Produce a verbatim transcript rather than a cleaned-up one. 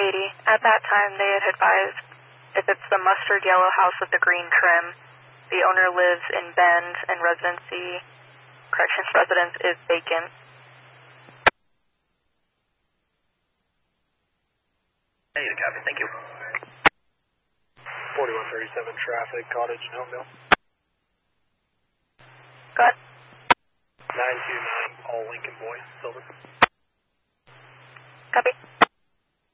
eighty. At that time, they had advised if it's the mustard yellow house with the green trim, the owner lives in Bend and residency, corrections residence is vacant. Hey, copy, thank you. forty-one thirty-seven traffic, Cottage, Noteville. Go ahead. nine two nine, all Lincoln Boys, Silver. Copy.